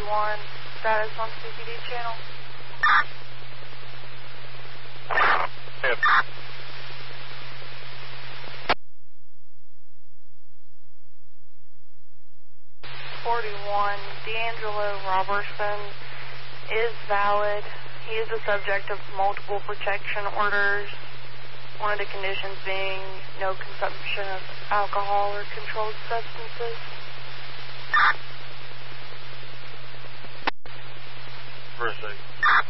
status on CPD channel. Yep. 41, D'Angelo Robertson is valid. He is the subject of multiple protection orders. One of the conditions being no consumption of alcohol or controlled substances. For a second.